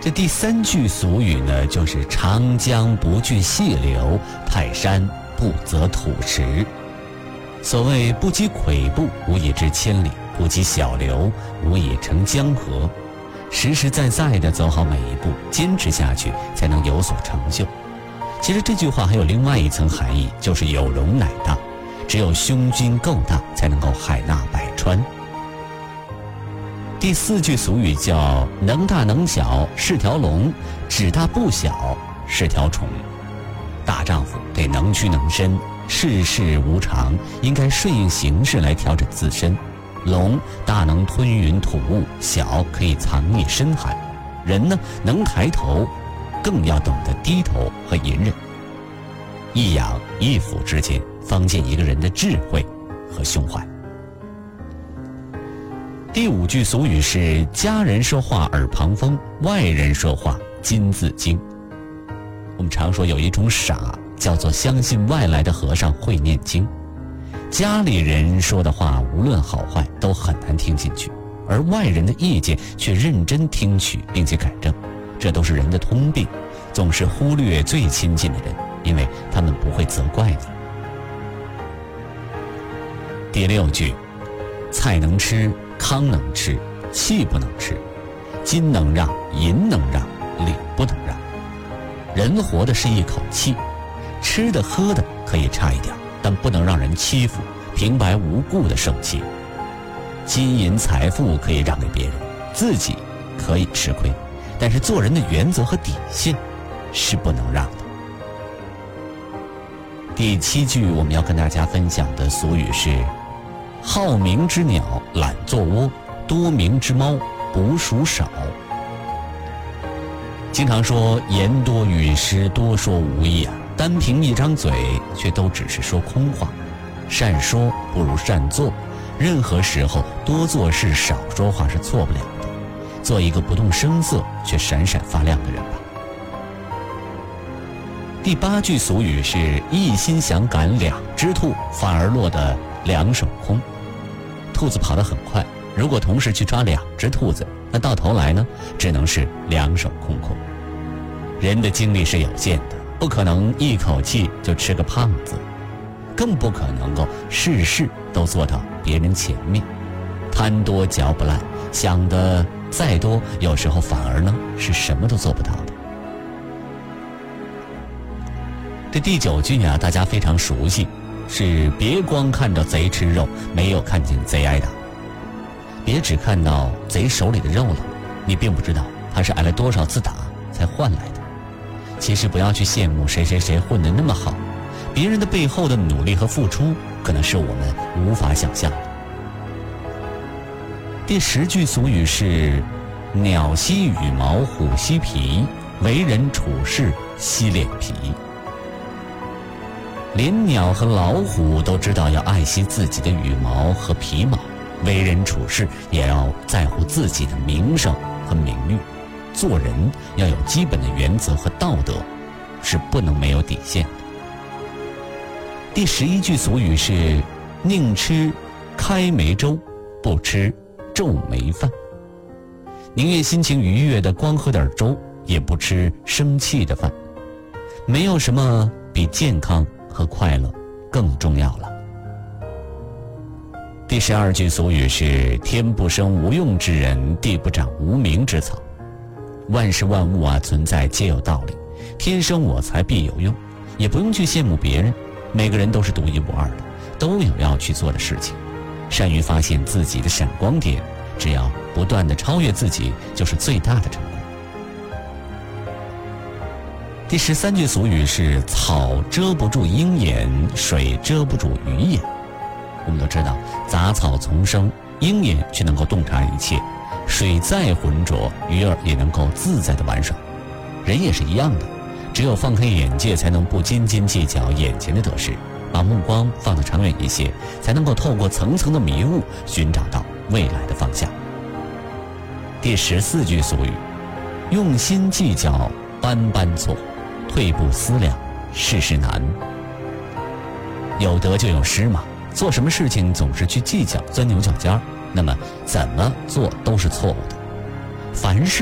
这第3句俗语呢，就是长江不惧细流，泰山不择土石。所谓不积跬步，无以至千里；不积小流，无以成江河。实实在在地走好每一步，坚持下去，才能有所成就。其实这句话还有另外一层含义，就是有容乃大，只有胸襟够大，才能够海纳百川。第4句俗语叫能大能小是条龙，只大不小是条虫。大丈夫得能屈能伸，世事无常，应该顺应形势来调整自身。龙大能吞云吐雾，小可以藏匿深海。人呢，能抬头，更要懂得低头和隐忍。一仰一俯之间，方见一个人的智慧和胸怀。第5句俗语是家人说话耳旁风，外人说话金字经。我们常说有一种傻，叫做相信外来的和尚会念经。家里人说的话无论好坏都很难听进去，而外人的意见却认真听取并且改正，这都是人的通病，总是忽略最亲近的人，因为他们不会责怪你。第6句，菜能吃，糠能吃，气不能吃，金能让，银能让，理不能让。人活的是一口气，吃的喝的可以差一点，但不能让人欺负，平白无故的生气。金银财富可以让给别人，自己可以吃亏，但是做人的原则和底线是不能让的。第7句我们要跟大家分享的俗语是好鸣之鸟懒做窝，多鸣之猫捕鼠少。经常说言多语失，多说无益啊，单凭一张嘴却都只是说空话。善说不如善做，任何时候多做事少说话是错不了的。做一个不动声色却闪闪发亮的人吧。第8句俗语是一心想赶2只兔，反而落得2手空。兔子跑得很快，如果同时去抓2只兔子，那到头来呢，只能是2手空空。人的精力是有限的，不可能一口气就吃个胖子，更不可能够事事都做到别人前面。贪多嚼不烂，想的再多，有时候反而呢是什么都做不到的。这第9句啊，大家非常熟悉，是别光看着贼吃肉，没有看见贼挨打。别只看到贼手里的肉了，你并不知道他是挨了多少次打才换来的。其实不要去羡慕谁混得那么好，别人的背后的努力和付出，可能是我们无法想象的。第10句俗语是鸟惜羽毛，虎惜皮，为人处事惜脸皮。连鸟和老虎都知道要爱惜自己的羽毛和皮毛，为人处事也要在乎自己的名声和名誉。做人要有基本的原则和道德，是不能没有底线的。第11句俗语是宁吃开梅粥，不吃皱眉饭。宁愿心情愉悦的光喝点粥，也不吃生气的饭。没有什么比健康和快乐更重要了。第12句俗语是天不生无用之人，地不长无名之草。万事万物啊，存在皆有道理，天生我材必有用，也不用去羡慕别人，每个人都是独一无二的，都有要去做的事情。善于发现自己的闪光点，只要不断地超越自己，就是最大的成功。第13句俗语是草遮不住鹰眼，水遮不住鱼眼。我们都知道杂草丛生，鹰眼却能够洞察一切，水再浑浊，鱼儿也能够自在地玩耍。人也是一样的，只有放开眼界，才能不斤斤计较眼前的得失，把目光放得长远一些，才能够透过层层的迷雾，寻找到未来的方向。第14句俗语，用心计较般般错，退步思量事事难。有得就有失嘛，做什么事情总是去计较钻牛角尖，那么怎么做都是错误的。凡事